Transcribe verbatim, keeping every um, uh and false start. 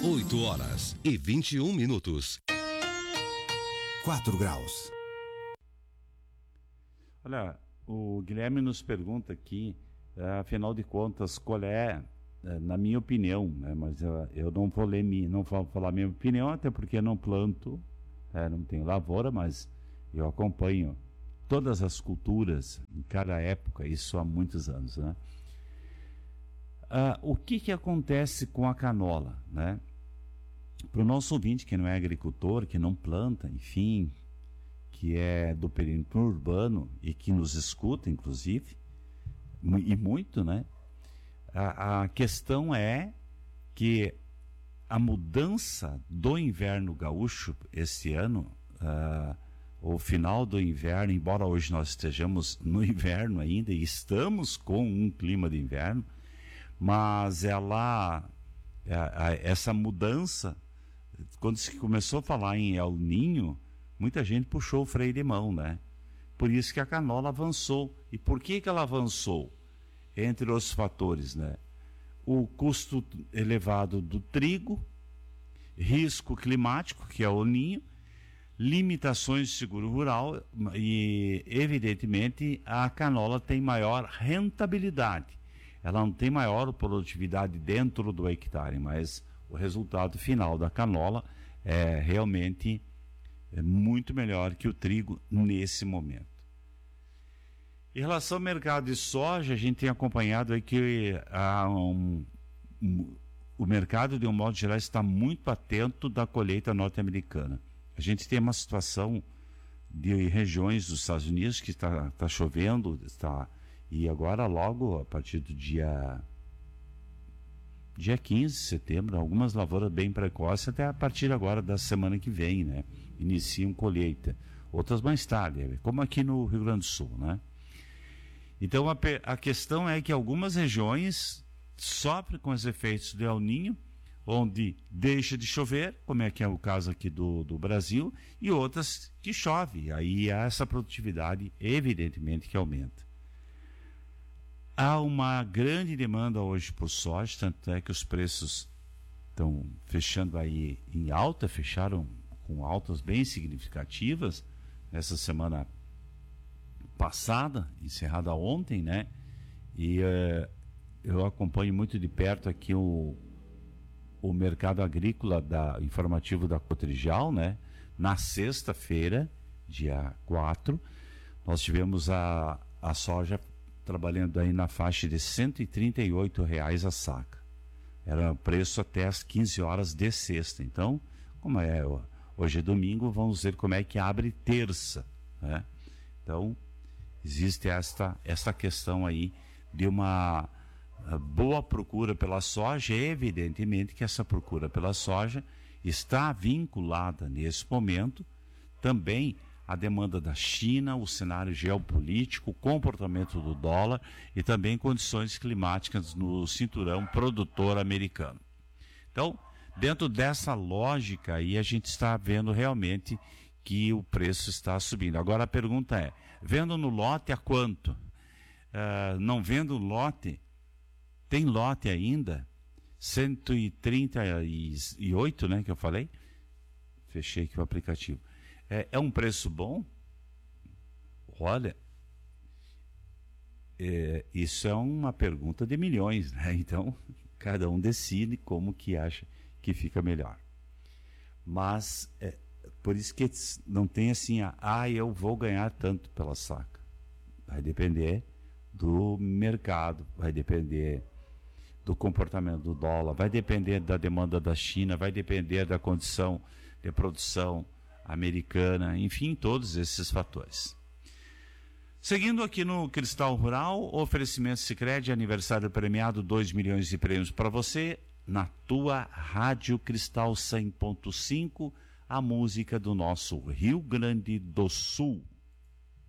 oito horas e vinte e um minutos. quatro graus. Olha, o Guilherme nos pergunta aqui, uh, afinal de contas, qual é, uh, na minha opinião, né, mas uh, eu não vou ler, não vou falar minha opinião, até porque eu não planto, uh, não tenho lavoura, mas eu acompanho todas as culturas em cada época, isso há muitos anos, né? Uh, o que que acontece com a canola, né? Para o nosso ouvinte que não é agricultor, que não planta, enfim, que é do perímetro urbano e que nos escuta, inclusive, e muito, né? A, a questão é que a mudança do inverno gaúcho este ano, uh, o final do inverno, embora hoje nós estejamos no inverno ainda e estamos com um clima de inverno, mas ela, a, a, essa mudança, quando se começou a falar em El Ninho, muita gente puxou o freio de mão, né? Por isso que a canola avançou. E por que que ela avançou? Entre os fatores, né? O custo elevado do trigo, risco climático, que é o El Ninho, limitações de seguro rural e, evidentemente, a canola tem maior rentabilidade. Ela não tem maior produtividade dentro do hectare, mas o resultado final da canola é realmente é muito melhor que o trigo nesse momento. Em relação ao mercado de soja, a gente tem acompanhado aí que há um, um, o mercado, de um modo geral, está muito atento da colheita norte-americana. A gente tem uma situação de regiões dos Estados Unidos que está, está chovendo, está, e agora logo a partir do dia dia quinze de setembro, algumas lavouras bem precoces, até a partir agora da semana que vem, né? Iniciam colheita. Outras mais tarde, como aqui no Rio Grande do Sul, né? Então a, a questão é que algumas regiões sofrem com os efeitos do El Ninho, onde deixa de chover, como é que é o caso aqui do, do Brasil, e outras que chove. Aí há essa produtividade, evidentemente, que aumenta. Há uma grande demanda hoje por soja, tanto é que os preços estão fechando aí em alta, fecharam com altas bem significativas nessa semana passada, encerrada ontem, né? E uh, eu acompanho muito de perto aqui o, o mercado agrícola da, informativo da Cotrijal, né? Na sexta-feira, dia quatro, nós tivemos a, a soja trabalhando aí na faixa de cento e trinta e oito reais a saca. Era preço até às quinze horas de sexta. Então, como é hoje é domingo, vamos ver como é que abre terça, né? Então, existe esta, esta questão aí de uma boa procura pela soja. E evidentemente que essa procura pela soja está vinculada nesse momento também a demanda da China, o cenário geopolítico, o comportamento do dólar e também condições climáticas no cinturão produtor americano. Então, dentro dessa lógica aí, a gente está vendo realmente que o preço está subindo. Agora a pergunta é, vendo no lote a quanto? Uh, não vendo lote, tem lote ainda? cento e trinta e oito, né, que eu falei? Fechei aqui o aplicativo. É, é um preço bom? Olha, é, isso é uma pergunta de milhões, né? Então, cada um decide como que acha que fica melhor. Mas, é, por isso que não tem assim, ah, eu vou ganhar tanto pela saca. Vai depender do mercado, vai depender do comportamento do dólar, vai depender da demanda da China, vai depender da condição de produção americana, enfim, todos esses fatores. Seguindo aqui no Cristal Rural, oferecimento Sicredi, aniversário premiado, dois milhões de prêmios para você, na tua Rádio Cristal cem ponto cinco, a música do nosso Rio Grande do Sul.